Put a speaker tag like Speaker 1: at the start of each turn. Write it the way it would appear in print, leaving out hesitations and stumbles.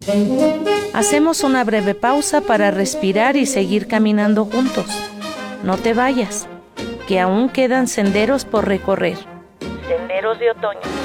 Speaker 1: Hacemos una breve pausa para respirar y seguir caminando juntos. No te vayas, que aún quedan senderos por recorrer. Senderos de otoño.